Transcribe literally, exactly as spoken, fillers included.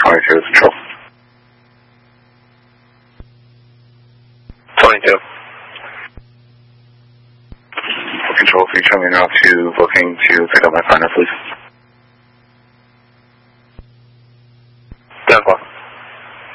twenty-two is control. twenty-two. Control, can you tell me now to booking to pick up my partner, please?